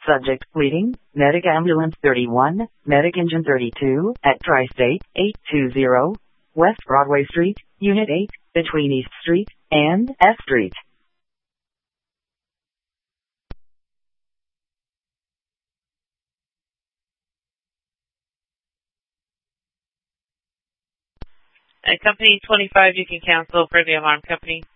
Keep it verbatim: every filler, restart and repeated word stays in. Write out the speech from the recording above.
Subject bleeding, Medic Ambulance thirty-one, Medic Engine thirty-two, at Tri-State, eight two zero, West Broadway Street, Unit eight, between East Street and F Street. At Company twenty-five, you can cancel for the alarm company.